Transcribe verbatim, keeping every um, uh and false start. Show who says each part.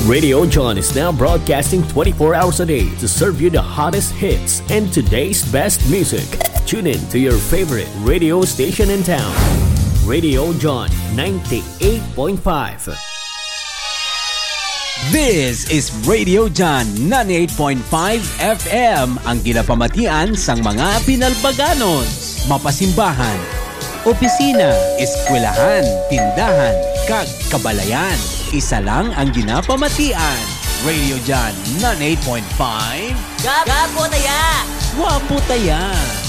Speaker 1: Radio John is now broadcasting twenty-four hours a day to serve you the hottest hits and today's best music. Tune in to your favorite radio station in town. Radio John ninety-eight point five.
Speaker 2: This is Radio John ninety-eight point five F M, ang ginapamatian sang mga pinalbaganon, mapasimbahan, opisina, eskwelahan, tindahan, kag kabalayan. Isa lang ang ginapamatian. Radio John ninety-eight point five.
Speaker 3: Gapo taya!
Speaker 2: Wapo taya!